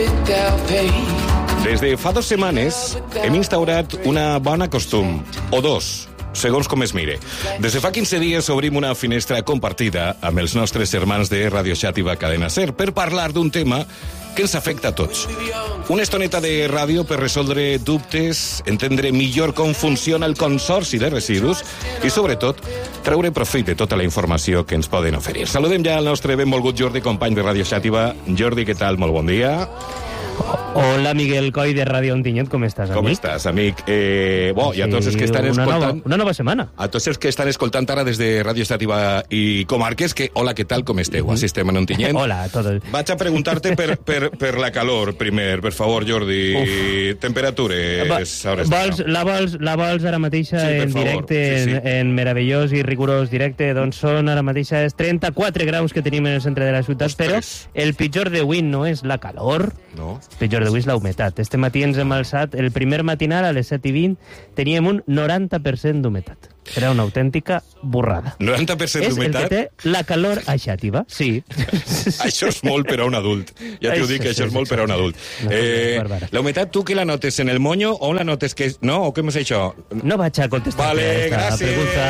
Des de fa 2 setmanes hem instaurat una bona costum, o dos, segons com es mire. Des de fa 15 dies obrim una finestra compartida amb els nostres germans de Radio Xàtiva Cadena Ser per parlar d'un tema que ens afecta a tots. Una estoneta de ràdio per resoldre dubtes, entendre millor com funciona el consorci de residus i, sobretot, treure profit de tota la informació que ens poden oferir. Saludem ja el nostre benvolgut Jordi, company de Radio Xàtiva. Jordi, què tal? Molt bon dia. Hola, Miguel Coy, de Radio Ontinyent, com estàs, amic? Com estàs, amic? I a tots els que estan escoltant... Una nova setmana. A tots els que estan escoltant ara des de Radio Xàtiva i Comarques, que hola, què tal, com esteu? Així estem en Ontinyent. Hola a tots. Vaig a preguntar-te per la calor, primer, per favor, Jordi. Temperatures... La vols ara mateixa en directe, en meravellós i rigorós directe? Doncs són ara mateixa 34 graus que tenim en el centre de la ciutat, però el pitjor d'avui no és la calor, no. Pitjor d'avui és la humitat. Este matí ens hem alçat, el primer matinal a les 7:20 teníem un 90% d'humitat. Era una autèntica burrada. 90% d'humitat? És el que té la calor a Xàtiva, sí. Això és molt per a un adult. Ja t'ho dic, que això és molt per a un adult. La humitat, tu que la notes en el monyo o la notes que... No? O què és això? No vaig a contestar aquesta pregunta.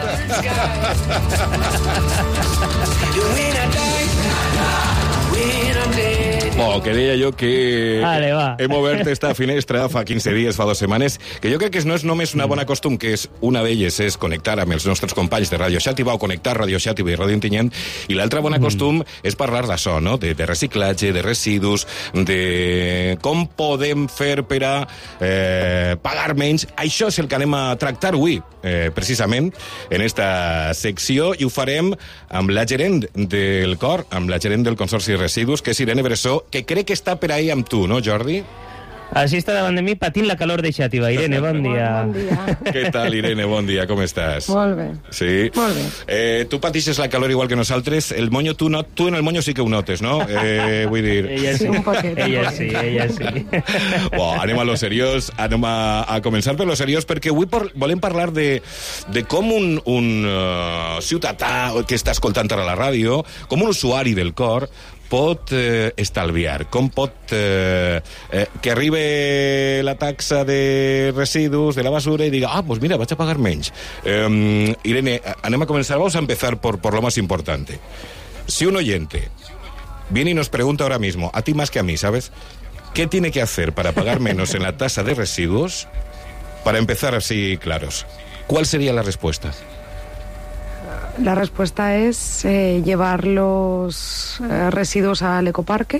Que deia jo que hem obert esta finestra fa 15 dies, fa 2 setmanes, que jo crec que no és només una bona costum, que és una d'elles és connectar amb els nostres companys de Radio Xàtiva o connectar Radio Xàtiva i Radio Ontinyent, i l'altra bona costum és parlar d'això, no? De reciclatge, de residus, de com podem fer per a pagar menys. Això és el que anem a tractar avui, precisament, en esta secció, i ho farem amb la gerent del COR, amb la gerent del Consorci de Residus, que és Irene Bressó, que crec que està per ahí amb tu, no, Jordi? Així està davant de mi, patint la calor de Xàtiva. Irene, bon dia. Bon dia. Què tal, Irene? Bon dia, com estàs? Molt bé. Sí? Molt bé. Tu patixes la calor igual que nosaltres. El monyo, tu en el monyo sí que ho notes, no? Vull dir... Ella sí. Un poquet. Ella sí. Anem a lo seriós, anem a començar per lo seriós, perquè avui volem parlar de com un ciutadà que està escoltant ara la ràdio, com un usuari del COR, pot estalviar, com pot que arribi la taxa de residus, de la basura, i diga, pues mira, vaig a pagar menys. Irene, anem a començar, vamos a empezar por lo más importante. Si un oyente viene y nos pregunta ahora mismo, a ti más que a mí, ¿sabes? ¿Qué tiene que hacer para pagar menos en la tasa de residuos? Para empezar así claros, ¿cuál sería la respuesta? La respuesta es llevar los residuos al ecoparque.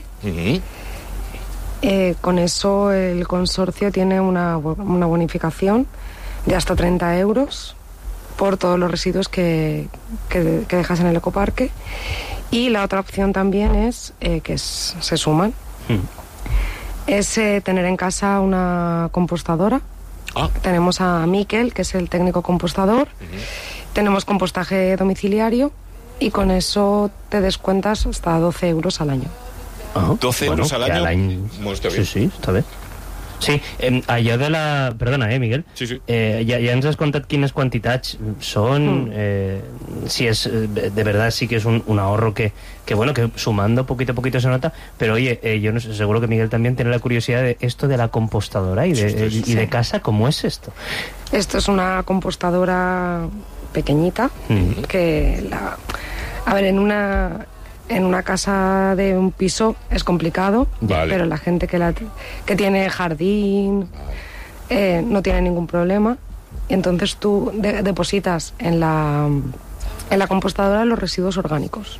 Con eso el consorcio tiene una bonificación de hasta 30 euros por todos los residuos que dejas en el ecoparque. Y la otra opción también es que se suman. Es tener en casa una compostadora. Tenemos a Miquel, que es el técnico compostador. Tenemos compostaje domiciliario y con eso te descuentas hasta 12 euros al año. 12 euros al año? Sí, està bé. Sí, allò de la... Perdona, Miguel? Sí. Ja ens has contat quines quantitats són, si es de verdad sí que es un ahorro que sumando poquito a poquito se nota, pero oye, yo no sé, seguro que Miguel también tiene la curiosidad de esto de la compostadora y de casa, ¿cómo es esto? Esto es una compostadora pequeñita, que a ver, en una casa de un piso es complicado, vale, pero la gente que tiene jardín no tiene ningún problema, y entonces tú depositas en la compostadora los residuos orgánicos.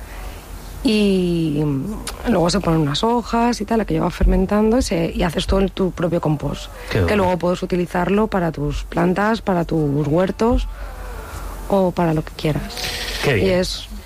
Y luego se ponen unas hojas y tal, que lleva fermentando, y haces todo tu propio compost, que luego puedes utilizarlo para tus plantas, para tus huertos o para lo que quieras. Qué bien.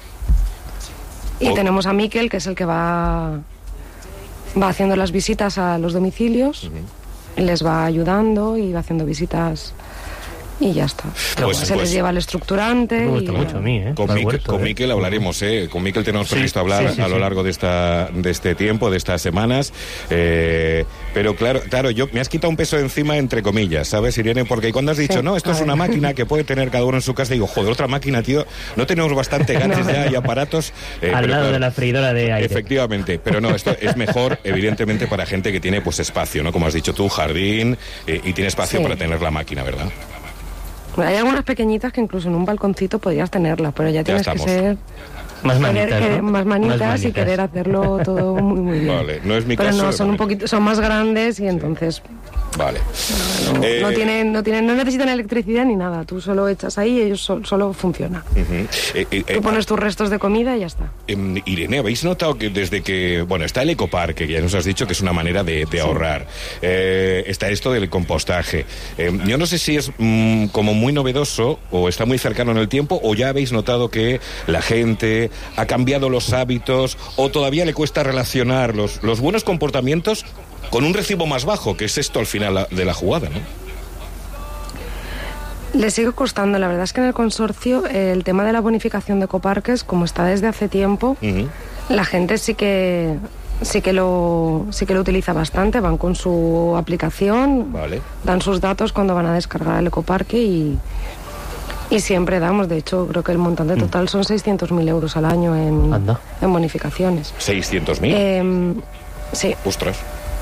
Y tenemos a Miquel, que es el que va haciendo las visitas a los domicilios, les va ayudando y va haciendo visitas y ya está. Se les lleva el estructurante. Me gusta mucho a mí, Con Miquel hablaremos, Con Miquel tenemos previsto hablar a lo largo de este tiempo, de estas semanas. Pero claro, me has quitado un peso encima, entre comillas, ¿sabes, Irene? Porque cuando has dicho, no, esto es una máquina que puede tener cada uno en su casa, digo, joder, otra máquina, tío, no tenemos bastante gadgets ya y aparatos. Al lado de la freidora de aire. Efectivamente, pero no, esto es mejor, evidentemente, para gente que tiene pues espacio, ¿no? Como has dicho tú, jardín, y tiene espacio para tener la máquina, ¿verdad? Hay algunas pequeñitas que incluso en un balconcito podrías tenerla, pero ya tienes que ser... Más manitas, más manitas y querer hacerlo todo muy, muy bien. Vale, no es mi pero caso. Pero no, son más grandes y entonces... Vale. No necesitan electricidad ni nada. Tú solo echas ahí y ellos solo funciona. Tú pones tus restos de comida y ya está. Irene, ¿habéis notado que desde que... Bueno, está el ecoparque, que ya nos has dicho que es una manera de ahorrar. Está esto del compostaje. Yo no sé si es como muy novedoso o está muy cercano en el tiempo, o ya habéis notado que la gente ha cambiado los hábitos o todavía le cuesta relacionar los buenos comportamientos con un recibo más bajo, que es esto al final de la jugada, ¿no? Le sigue costando. La verdad es que en el consorcio el tema de la bonificación de ecoparques, como está desde hace tiempo, la gente sí que lo utiliza bastante. Van con su aplicación, dan sus datos cuando van a descargar el ecoparque y siempre damos. De hecho, creo que el montante total son 600.000 euros al año en bonificaciones. ¿600.000? Sí. Ostras.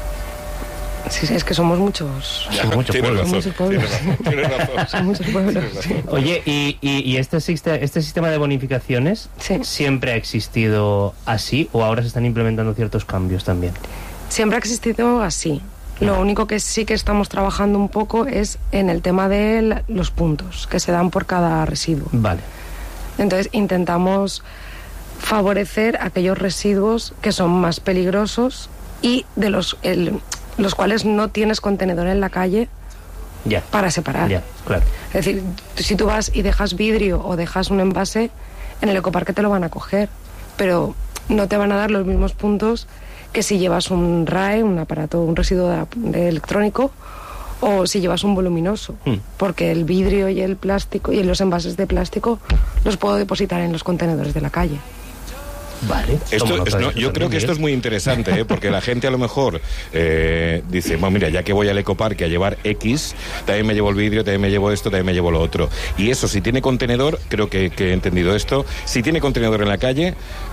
Sí, es que somos muchos. Somos muchos pueblos. Tienes razón. Son muchos pueblos. Sí. Oye, ¿y este sistema de bonificaciones siempre ha existido así o ahora se están implementando ciertos cambios también? Siempre ha existido así. Lo único que sí que estamos trabajando un poco es en el tema de los puntos que se dan por cada residuo. Vale. Entonces intentamos favorecer aquellos residuos que son más peligrosos y de los cuales no tienes contenedor en la calle para separar. Claro. Es decir, si tú vas y dejas vidrio o dejas un envase, en el ecoparque te lo van a coger, pero no te van a dar los mismos puntos que si llevas un RAE, un aparato, un residuo de electrónico, o si llevas un voluminoso, porque el vidrio y el plástico y los envases de plástico los puedo depositar en los contenedores de la calle. Vale. Yo creo que esto es muy interesante, porque la gente a lo mejor dice, bueno, mira, ya que voy al ecoparque a llevar X, también me llevo el vidrio, también me llevo esto, también me llevo lo otro. Y eso, si tiene contenedor, creo que he entendido esto, si tiene contenedor en la calle,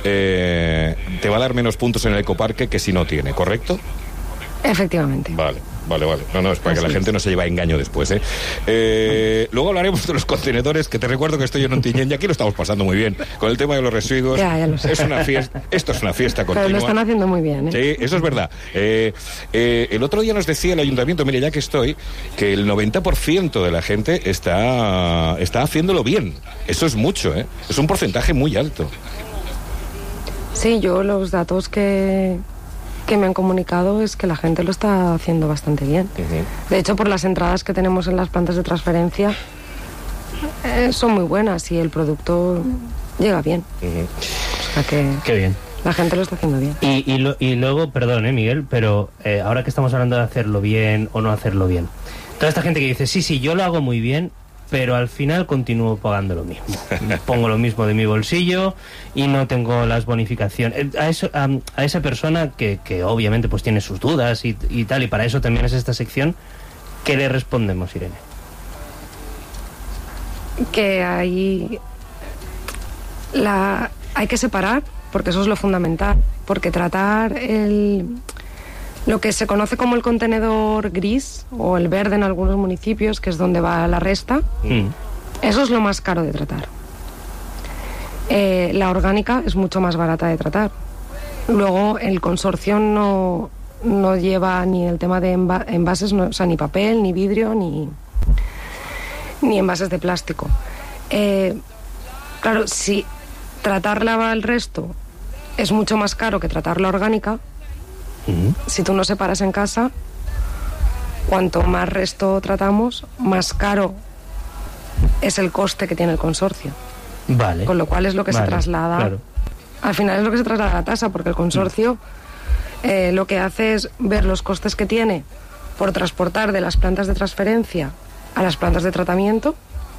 te va a dar menos puntos en el ecoparque que si no tiene, ¿correcto? Efectivamente. Vale. No, es para que la gente no se lleve a engaño después, luego hablaremos de los contenedores, que te recuerdo que estoy en Ontinyent y aquí lo estamos pasando muy bien. Con el tema de los residuos. Ya lo sé. Es una fiesta, esto es una fiesta continua. Pero lo están haciendo muy bien, Sí, eso es verdad. El otro día nos decía el ayuntamiento, mire, ya que estoy, que el 90% de la gente está haciéndolo bien. Eso es mucho, es un porcentaje muy alto. Sí, yo los datos que me han comunicado es que la gente lo está haciendo bastante bien. De hecho, por las entradas que tenemos en las plantas de transferencia, son muy buenas y el producto llega bien. O sea que qué bien. La gente lo está haciendo bien. Y luego, perdón, Miguel, pero ahora que estamos hablando de hacerlo bien o no hacerlo bien, toda esta gente que dice, sí, yo lo hago muy bien, pero al final continúo pagando lo mismo. Pongo lo mismo de mi bolsillo y no tengo las bonificaciones. A esa persona que obviamente pues tiene sus dudas y tal, y para eso también es esta sección, ¿qué le respondemos, Irene? Que hay que separar, porque eso es lo fundamental, porque tratar lo que se conoce como el contenedor gris o el verde en algunos municipios, que es donde va la resta, eso es lo más caro de tratar. La orgánica es mucho más barata de tratar. Luego el consorcio no lleva ni el tema de envases, o sea, ni papel, ni vidrio, ni envases de plástico. Claro, si tratarla al resto es mucho más caro que tratar la orgánica, si tú no separas en casa, cuanto más resto tratamos, más caro es el coste que tiene el consorcio. Vale. Con lo cual es lo que se traslada. Claro. Al final es lo que se traslada a la tasa, porque el consorcio lo que hace es ver los costes que tiene por transportar de las plantas de transferencia a las plantas de tratamiento,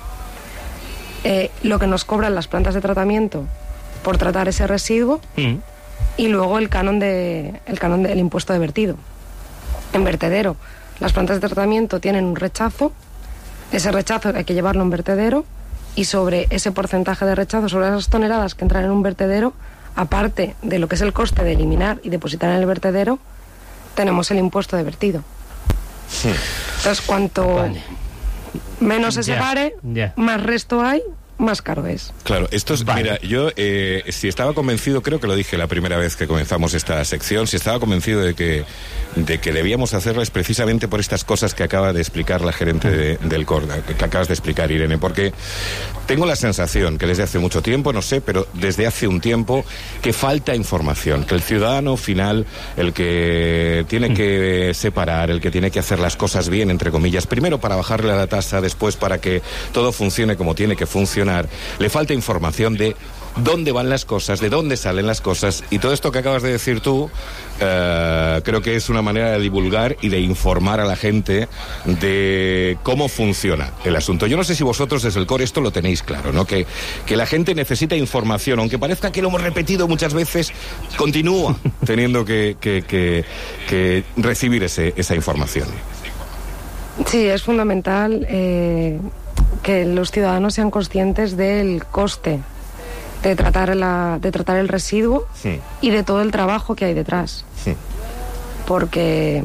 lo que nos cobran las plantas de tratamiento por tratar ese residuo y luego el canon del impuesto de vertido. En vertedero, las plantas de tratamiento tienen un rechazo, ese rechazo hay que llevarlo a un vertedero y sobre ese porcentaje de rechazo, sobre esas toneladas que entran en un vertedero, aparte de lo que es el coste de eliminar y depositar en el vertedero, tenemos el impuesto de vertido. Entonces, cuanto menos se separe, más resto hay, más caro es. Claro, esto es, mira, yo si estaba convencido, creo que lo dije la primera vez que comenzamos esta sección, si estaba convencido de que debíamos hacerlo es precisamente por estas cosas que acaba de explicar la gerente del COR, que acabas de explicar, Irene, porque tengo la sensación que desde hace mucho tiempo, no sé, pero desde hace un tiempo, que falta información, que el ciudadano final, el que tiene que separar, el que tiene que hacer las cosas bien, entre comillas, primero para bajarle a la tasa, después para que todo funcione como tiene que funcionar, le falta información de dónde van las cosas, de dónde salen las cosas, y todo esto que acabas de decir tú, creo que es una manera de divulgar y de informar a la gente de cómo funciona el asunto. Yo no sé si vosotros desde el COR esto lo tenéis claro, ¿no? Que la gente necesita información, aunque parezca que lo hemos repetido muchas veces, continúa teniendo que recibir esa información. Sí, es fundamental que los ciudadanos sean conscientes del coste de tratar el residuo y de todo el trabajo que hay detrás. Porque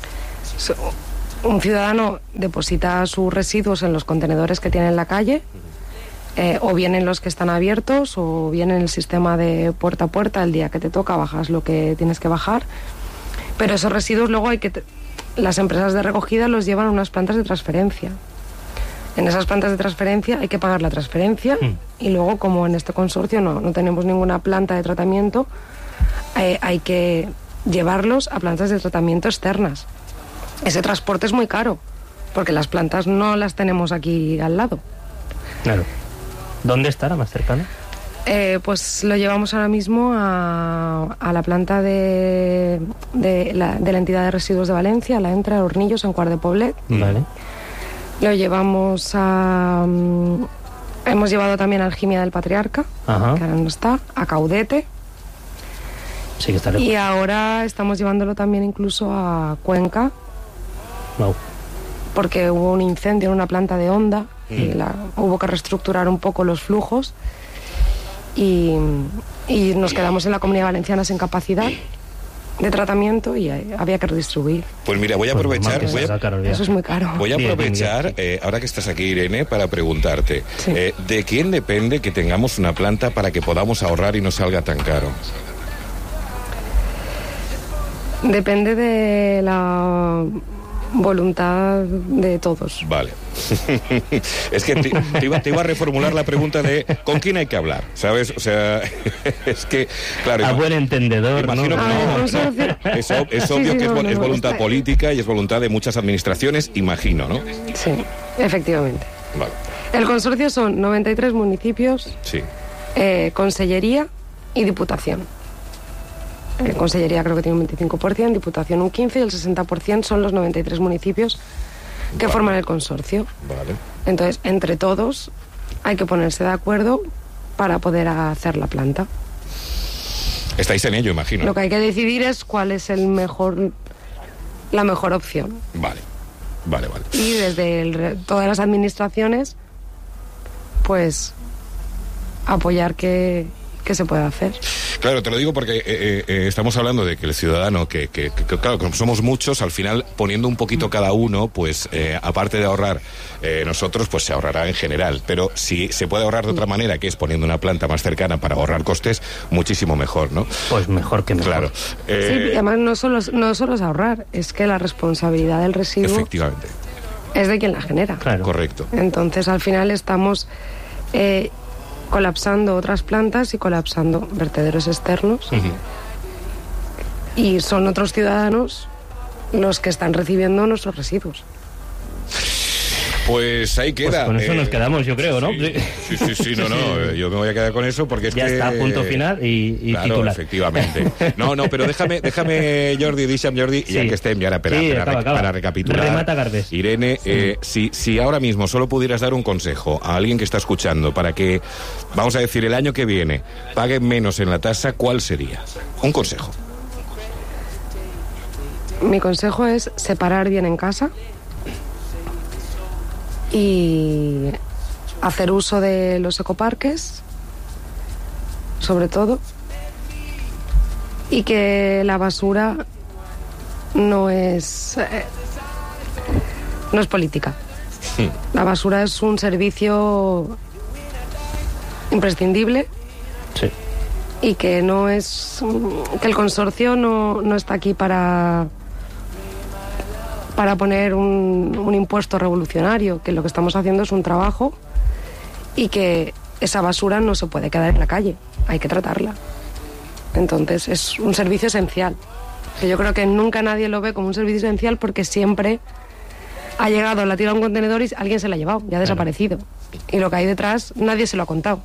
un ciudadano deposita sus residuos en los contenedores que tiene en la calle, o bien en los que están abiertos, o bien en el sistema de puerta a puerta. El día que te toca bajas lo que tienes que bajar, pero esos residuos luego las empresas de recogida los llevan a unas plantas de transferencia. En esas plantas de transferencia hay que pagar la transferencia y luego, como en este consorcio no tenemos ninguna planta de tratamiento, hay que llevarlos a plantas de tratamiento externas. Ese transporte es muy caro porque las plantas no las tenemos aquí al lado. Claro. ¿Dónde está la más cercana? Pues lo llevamos ahora mismo a la planta de la entidad de residuos de Valencia, la Entra, Hornillos, en Quart de Poblet. Vale. Lo llevamos hemos llevado también a Algimia del Patriarca, que ahora no está, a Caudete. Sí que está lejos. Y ahora estamos llevándolo también incluso a Cuenca. Wow. Porque hubo un incendio en una planta de Honda y hubo que reestructurar un poco los flujos y nos quedamos en la Comunidad Valenciana sin capacidad de tratamiento y había que redistribuir. Pues mira, voy a aprovechar... Eso es muy caro. Voy a aprovechar, ahora que estás aquí, Irene, para preguntarte, ¿de quién depende que tengamos una planta para que podamos ahorrar y no salga tan caro? Depende de la voluntad de todos. Vale. Es que te iba a reformular la pregunta de ¿con quién hay que hablar? ¿Sabes? O sea, es que, claro... A buen entendedor, imagino que es obvio que es voluntad política y es voluntad de muchas administraciones, imagino, ¿no? Sí, efectivamente. Vale. El consorcio son 93 municipios, consellería y diputación. Consellería creo que tiene un 25%, Diputación un 15% y el 60% son los 93 municipios que forman el consorcio. Vale. Entonces, entre todos hay que ponerse de acuerdo para poder hacer la planta. Estáis en ello, imagino. Lo que hay que decidir es cuál es la mejor opción. Vale. Y desde todas las administraciones, pues apoyar que se pueda hacer. Claro, te lo digo porque estamos hablando de que el ciudadano, que claro, como somos muchos, al final poniendo un poquito cada uno, pues aparte de ahorrar nosotros, pues se ahorrará en general. Pero si se puede ahorrar de otra manera, que es poniendo una planta más cercana para ahorrar costes, muchísimo mejor, ¿no? Pues mejor que mejor. Claro. Sí, además no solo es ahorrar, es que la responsabilidad del residuo... Efectivamente. Es de quien la genera. Claro. Correcto. Entonces, al final estamos... colapsando otras plantas y colapsando vertederos externos. Y son otros ciudadanos los que están recibiendo nuestros residuos. Pues ahí queda. Pues con eso nos quedamos, yo creo, ¿no? Sí, no, yo me voy a quedar con eso porque es ya que... está, punto final y claro, titular. Efectivamente. No, pero déjame Jordi, deixa'm Jordi, Sí. ya que estem, y ahora para recapitular. Remata Garbes. Irene, si ahora mismo solo pudieras dar un consejo a alguien que está escuchando para que, vamos a decir, el año que viene paguen menos en la tasa, ¿cuál sería? Un consejo. Mi consejo es separar bien en casa y hacer uso de los ecoparques, sobre todo, y que la basura no es política. La basura es un servicio imprescindible. Sí. Y que no es que el consorcio no está aquí para poner un impuesto revolucionario, que lo que estamos haciendo es un trabajo y que esa basura no se puede quedar en la calle, hay que tratarla. Entonces es un servicio esencial, que yo creo que nunca nadie lo ve como un servicio esencial porque siempre ha llegado, la tira a un contenedor y alguien se la ha llevado, ya ha desaparecido. Y lo que hay detrás nadie se lo ha contado.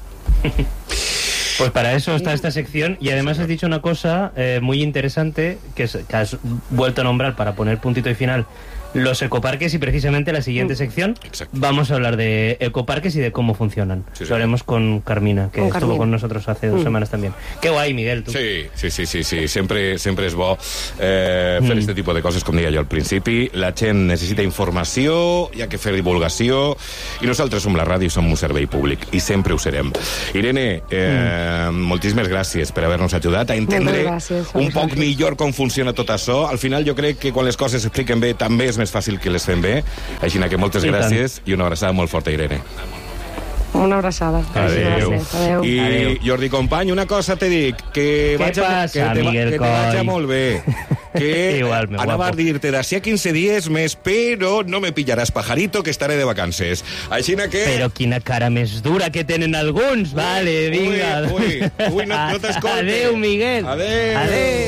Pues para eso está esta sección y además has dicho una cosa muy interesante que has vuelto a nombrar para poner puntito y final los ecoparques y precisamente la siguiente sección vamos a hablar de ecoparques y de cómo funcionan. Sí. Lo haremos con Carmina, que estuvo con nosotros hace 2 semanas también. Qué guay, Miguel, tu. Sí. Sempre és bo fer aquest tipus de coses, com deia jo al principi. La gent necessita informació, hi ha que fer divulgació, i nosaltres som la ràdio, som un servei públic, i sempre ho serem. Irene, moltíssimes gràcies per haver-nos ajudat a entendre un poc millor com funciona tot això. Al final jo crec que quan les coses s'expliquen bé també és més fàcil que les fem bé. Així que moltes gràcies i una abraçada molt forta, Irene. Una abraçada. Adéu. Adéu. I Adéu. Jordi Company, una cosa te dic, que Miguel te vagi Coll? molt bé. Que Igual, meu anava a guapo. dir-te d'ací a 15 dies més, però no me pillaràs, pajarito, que estaré de vacances. Així que... Però quina cara més dura que tenen alguns. Vale, vinga. Ui, no t'escoltes. Adéu, Miguel. Adéu. Adéu.